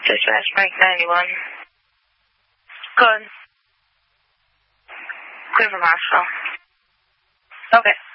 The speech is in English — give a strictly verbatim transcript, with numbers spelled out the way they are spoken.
Dispatch Mike ninety-one. Good. Clear for Marshall. Okay.